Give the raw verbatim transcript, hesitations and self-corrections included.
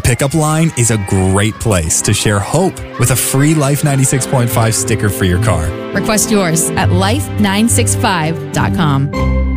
Pickup Line is a great place to share hope with a free Life ninety-six point five sticker for your car. Request yours at life nine six five dot com.